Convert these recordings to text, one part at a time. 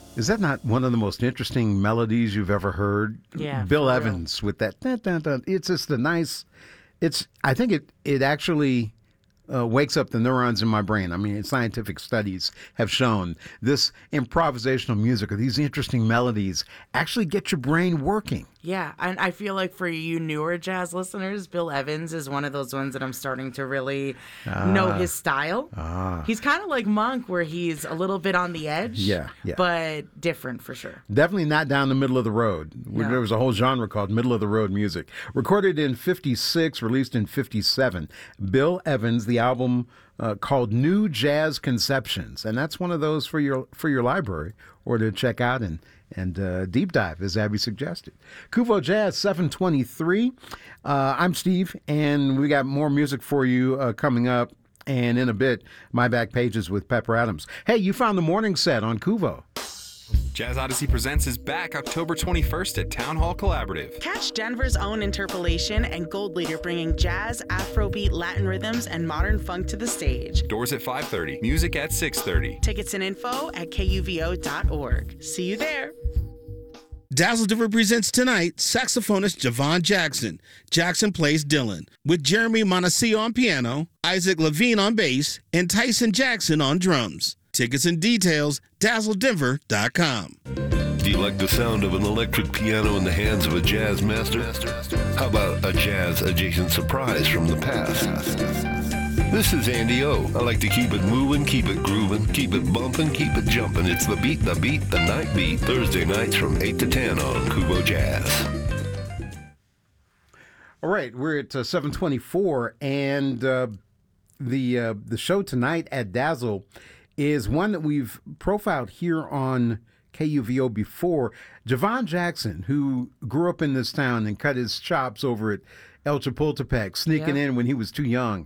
Is that not one of the most interesting melodies you've ever heard? Yeah, Bill for real. Evans with that. Dun, dun, dun. It's just a nice. I think it actually wakes up the neurons in my brain. I mean, scientific studies have shown this improvisational music or these interesting melodies actually get your brain working. Yeah, and I feel like for you newer jazz listeners, Bill Evans is one of those ones that I'm starting to really know his style. He's kind of like Monk, where he's a little bit on the edge, Yeah. but different for sure. Definitely not down the middle of the road. No. There was a whole genre called middle of the road music. Recorded in 56, released in 57. Bill Evans, the album called New Jazz Conceptions. And that's one of those for your library or to check out and deep dive, as Abby suggested. Kuvo Jazz 723. I'm Steve, and we got more music for you coming up. And in a bit, My Back Pages with Pepper Adams. Hey, you found the morning set on Kuvo. Jazz Odyssey Presents is back October 21st at Town Hall Collaborative. Catch Denver's own Interpolation and Gold Leader bringing jazz, Afrobeat, Latin rhythms, and modern funk to the stage. Doors at 5:30, music at 6:30. Tickets and info at kuvo.org. See you there. Dazzle Denver presents tonight saxophonist Javon Jackson. Jackson plays Dylan, with Jeremy Monacio on piano, Isaac Levine on bass, and Tyson Jackson on drums. Tickets and details, dazzledenver.com. Do you like the sound of an electric piano in the hands of a jazz master? How about a jazz-adjacent surprise from the past? This is Andy O. I like to keep it moving, keep it grooving, keep it bumping, keep it jumping. It's the beat, the night beat. Thursday nights from 8 to 10 on Kuvo Jazz. All right, we're at 7:24, and the show tonight at Dazzle is one that we've profiled here on KUVO before. Javon Jackson, who grew up in this town and cut his chops over at El Chapultepec, sneaking in when he was too young,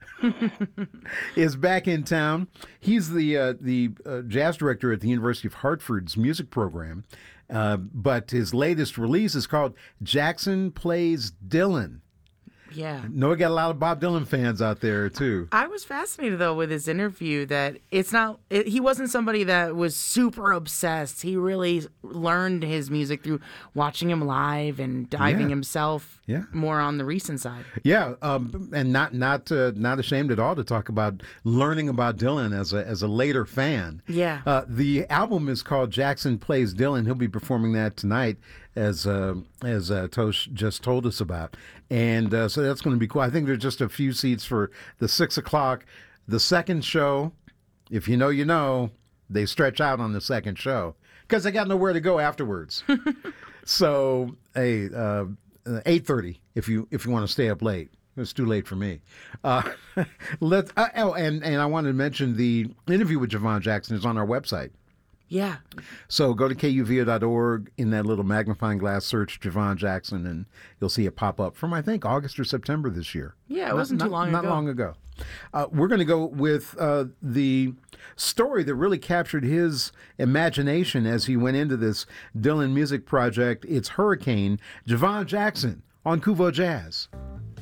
is back in town. He's the jazz director at the University of Hartford's music program, but his latest release is called Jackson Plays Dylan. Yeah. No, we got a lot of Bob Dylan fans out there too. I was fascinated though with his interview that he wasn't somebody that was super obsessed. He really learned his music through watching him live and diving himself more on the recent side. Yeah, and not ashamed at all to talk about learning about Dylan as a later fan. Yeah. The album is called Jackson Plays Dylan. He'll be performing that tonight, as Tosh just told us about, and so that's going to be cool. I think there's just a few seats for the 6 o'clock. The second show, if you know, you know, they stretch out on the second show because they got nowhere to go afterwards. So, hey, 8:30 if you want to stay up late. It's too late for me. And I wanted to mention the interview with Javon Jackson is on our website. Yeah. So go to KUVO.org, in that little magnifying glass, search Javon Jackson, and you'll see it pop up from, I think, August or September this year. Yeah, it wasn't too long ago. Not long ago. We're going to go with the story that really captured his imagination as he went into this Dylan music project. It's Hurricane, Javon Jackson on Kuvo Jazz.